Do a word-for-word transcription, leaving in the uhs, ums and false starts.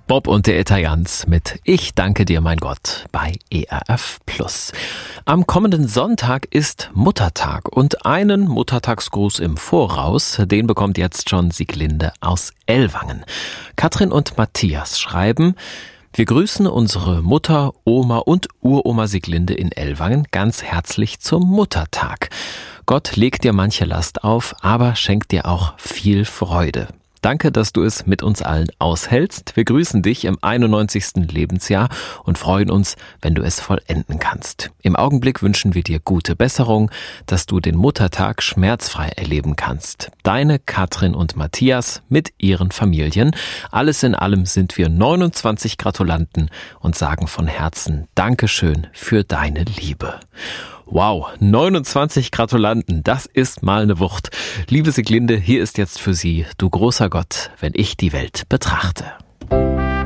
Bob und der Italians mit Ich danke dir, mein Gott, bei E R F Plus. Am kommenden Sonntag ist Muttertag und einen Muttertagsgruß im Voraus, den bekommt jetzt schon Sieglinde aus Ellwangen. Katrin und Matthias schreiben: Wir grüßen unsere Mutter, Oma und Uroma Sieglinde in Ellwangen ganz herzlich zum Muttertag. Gott legt dir manche Last auf, aber schenkt dir auch viel Freude. Danke, dass du es mit uns allen aushältst. Wir grüßen dich im einundneunzigsten Lebensjahr und freuen uns, wenn du es vollenden kannst. Im Augenblick wünschen wir dir gute Besserung, dass du den Muttertag schmerzfrei erleben kannst. Deine Katrin und Matthias mit ihren Familien. Alles in allem sind wir neunundzwanzig Gratulanten und sagen von Herzen Dankeschön für deine Liebe. Wow, neunundzwanzig Gratulanten, das ist mal eine Wucht. Liebe Sieglinde, hier ist jetzt für Sie: Du großer Gott, wenn ich die Welt betrachte.